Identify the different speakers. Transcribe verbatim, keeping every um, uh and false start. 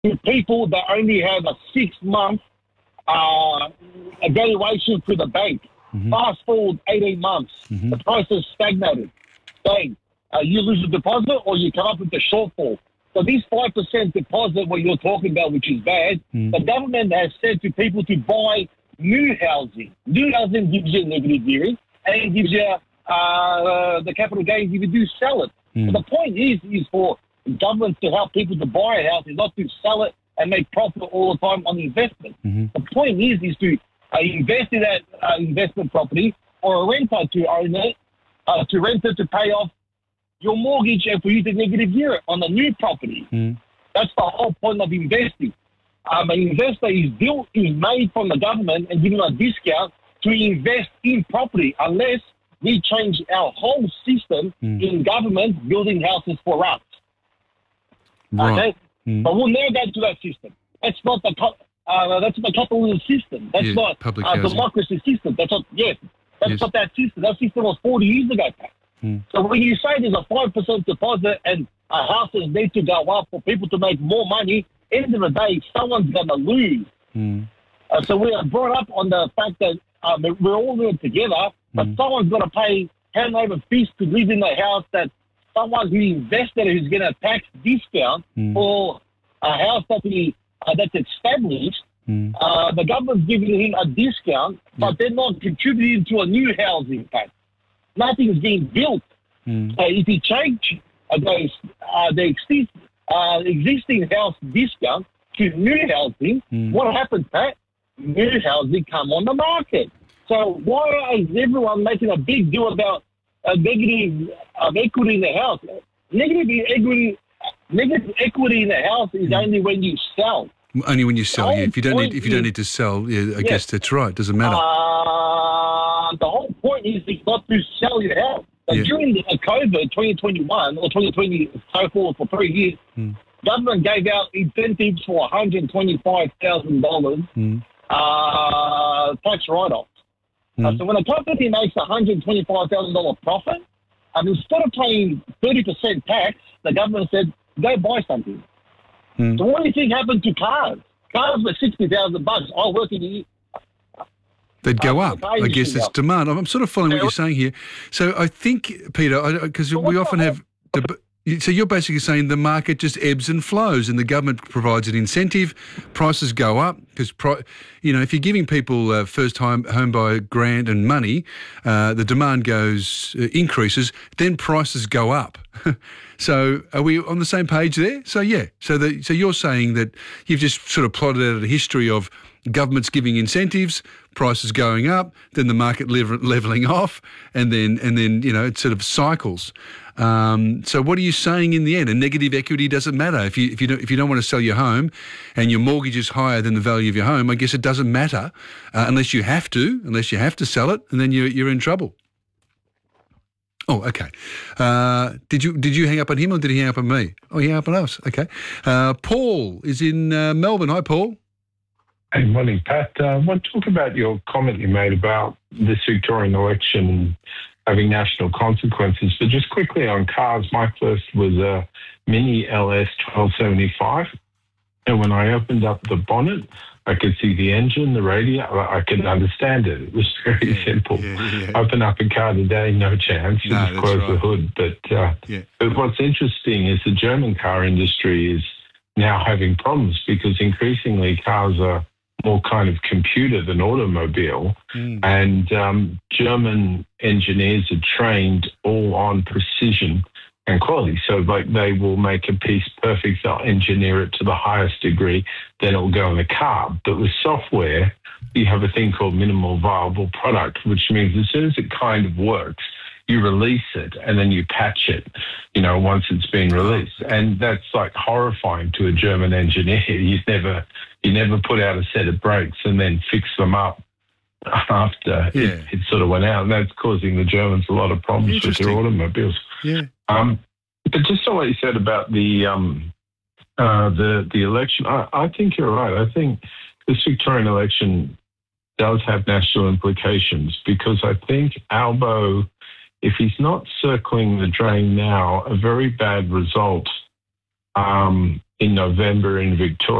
Speaker 1: to people that only have a six-month uh, evaluation through the bank. Mm-hmm. Fast forward eighteen months, mm-hmm. the price has stagnated. Bang, uh, you lose a deposit or you come up with a shortfall. So this five percent deposit, what you're talking about, which is bad, mm. the government has said to people to buy new housing. New housing gives you negative gearing and it gives you uh, the capital gains if you do sell it. Mm. But the point is, is for government to help people to buy a house, is not to sell it and make profit all the time on the investment. Mm-hmm. The point is, is to uh, invest in that uh, investment property or a renter to own it, uh, to rent it to pay off your mortgage and for you to negative gear it on a new property. Mm. That's the whole point of investing. Um, an investor is built, is made from the government and given a discount to invest in property unless we change our whole system mm. in government building houses for us.
Speaker 2: Right.
Speaker 1: Okay?
Speaker 2: Mm.
Speaker 1: But we'll never go to that system. That's not the uh, that's the capitalism system. That's
Speaker 2: yeah,
Speaker 1: not a democracy system. That's not, yes, that's yes. not that system. That system was forty years ago, Pat. Mm. So when you say there's a five percent deposit and uh, houses need to go up for people to make more money, end of the day, someone's going to lose. Mm. Uh, so we are brought up on the fact that um, we're all in it together, but mm. someone's got to pay hand over fist to live in the house that someone who invested who's getting a tax discount mm. for a house that he, uh, that's established. Mm. Uh, the government's giving him a discount, but yep. they're not contributing to a new housing tax. Nothing's being built. Mm. Uh, if you change uh, those, uh, the exist, uh, existing house discount to new housing, mm. what happens, Pat? New housing come on the market. So why is everyone making a big deal about a negative um, equity in the house? Negative equity, negative equity in the house is mm. only when you sell.
Speaker 2: Only when you sell, yeah. If you don't need, if you don't need to sell, yeah, I yeah. guess that's right. Doesn't matter.
Speaker 1: Uh, the whole point is not to sell your house. So yeah. During the COVID twenty twenty-one or twenty twenty, so forth for three years, mm. government gave out incentives for one hundred twenty-five thousand dollars mm. uh, tax write-offs. Mm. Uh, so when a company makes a one hundred twenty-five thousand dollars profit, um, instead of paying thirty percent tax, the government said, go buy something. Mm. So what do you think happened to cars? Cars were sixty thousand bucks. I work in the...
Speaker 2: They'd go uh, up. I guess it's demand. I'm sort of following what you're saying here. So I think, Peter, because we often have... Deb- so you're basically saying the market just ebbs and flows and the government provides an incentive, prices go up because, pri- you know, if you're giving people uh, first-time home buyer grant and money, uh, the demand goes, uh, increases, then prices go up. So are we on the same page there? So, yeah. So the, so you're saying that you've just sort of plotted out a history of governments giving incentives, prices going up, then the market level, levelling off, and then, and then you know, it sort of cycles. Um, so what are you saying in the end? A negative equity doesn't matter. If you if you don't if you don't want to sell your home and your mortgage is higher than the value of your home, I guess it doesn't matter uh, unless you have to, unless you have to sell it, and then you're you're in trouble. Oh, okay. Uh, did you did you hang up on him or did he hang up on me? Oh, he hung up on us. Okay. Uh, Paul is in uh, Melbourne. Hi, Paul.
Speaker 3: Hey, morning, Pat. Uh, I want to talk about your comment you made about this Victorian election having national consequences. But just quickly on cars, my first was a Mini L S twelve seventy-five. And when I opened up the bonnet, I could see the engine, the radio. I could understand it. It was very yeah, simple. Yeah, yeah. Open up a car today, no chance.
Speaker 2: No,
Speaker 3: just close
Speaker 2: right.
Speaker 3: the hood. But, uh,
Speaker 2: yeah.
Speaker 3: but what's interesting is the German car industry is now having problems because increasingly cars are more kind of computer than automobile. Mm. And um, German engineers are trained all on precision and quality. So like they will make a piece perfect, they'll engineer it to the highest degree, then it'll go in the car. But with software, you have a thing called minimal viable product, which means as soon as it kind of works, you release it and then you patch it, you know, once it's been released. And that's like horrifying to a German engineer. You never, you never put out a set of brakes and then fix them up after yeah. it, it sort of went out. And that's causing the Germans a lot of problems with their automobiles.
Speaker 2: Yeah.
Speaker 3: Um, but just on what you said about the um, uh, the the election, I, I think you're right. I think this Victorian election does have national implications because I think Albo, if he's not circling the drain now, a very bad result um, in November in Victoria.